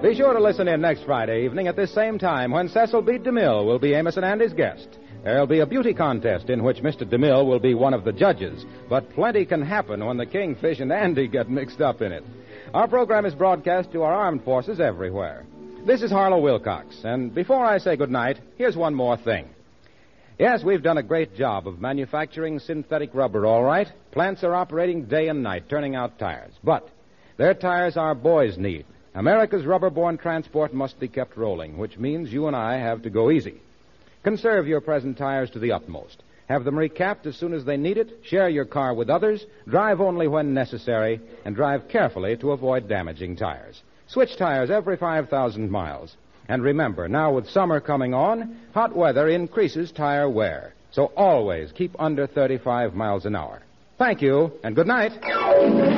Be sure to listen in next Friday evening at this same time when Cecil B. DeMille will be Amos and Andy's guest. There'll be a beauty contest in which Mr. DeMille will be one of the judges, but plenty can happen when the Kingfish and Andy get mixed up in it. Our program is broadcast to our armed forces everywhere. This is Harlow Wilcox, and before I say goodnight, here's one more thing. Yes, we've done a great job of manufacturing synthetic rubber, all right. Plants are operating day and night, turning out tires. But they're tires our boys need. America's rubber-borne transport must be kept rolling, which means you and I have to go easy. Conserve your present tires to the utmost. Have them recapped as soon as they need it, share your car with others, drive only when necessary, and drive carefully to avoid damaging tires. Switch tires every 5,000 miles. And remember, now with summer coming on, hot weather increases tire wear. So always keep under 35 miles an hour. Thank you, and good night.